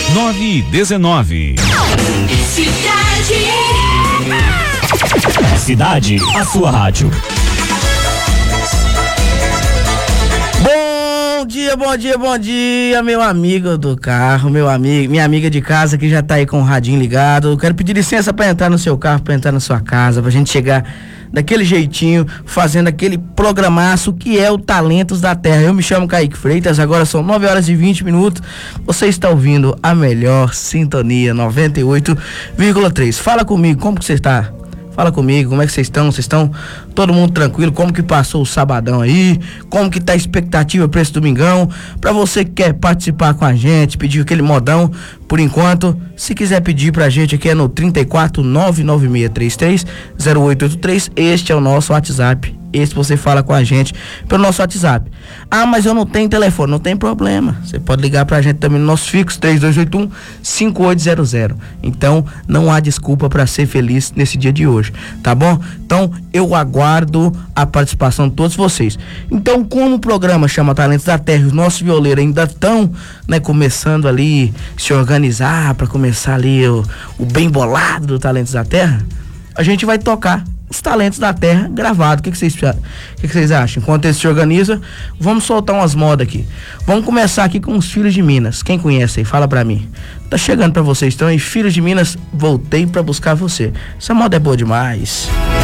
9:19. Cidade, a sua rádio. Bom dia, meu amigo do carro, minha amiga de casa que já tá aí com o radinho ligado. Eu quero pedir licença pra entrar no seu carro, pra entrar na sua casa, pra gente chegar daquele jeitinho, fazendo aquele programaço que é o Talentos da Terra. Eu me chamo Kaique Freitas, agora são 9h20. Você está ouvindo a melhor sintonia, 98,3. Fala comigo, como que você está? Fala comigo, como é que vocês estão? Vocês estão todo mundo tranquilo? Como que passou o sabadão aí? Como que tá a expectativa para esse domingão? Para você que quer participar com a gente, pedir aquele modão, por enquanto, se quiser pedir pra gente aqui é no 34996330883. Este é o nosso WhatsApp. Esse você fala com a gente pelo nosso WhatsApp. Ah, mas eu não tenho telefone. Não tem problema. Você pode ligar pra gente também no nosso fixo 3281-5800. Então, não há desculpa para ser feliz nesse dia de hoje, tá bom? Então, eu aguardo a participação de todos vocês. Então, como o programa chama Talentos da Terra, os nossos violeiros ainda estão, né, começando ali, se organizar para começar ali o bem bolado do Talentos da Terra, a gente vai tocar os Talentos da Terra gravado. O que vocês acham? Enquanto eles se organizam, vamos soltar umas modas aqui. Vamos começar aqui com os Filhos de Minas. Quem conhece aí? Fala pra mim. Tá chegando pra vocês, então, aí, Filhos de Minas, voltei pra buscar você. Essa moda é boa demais.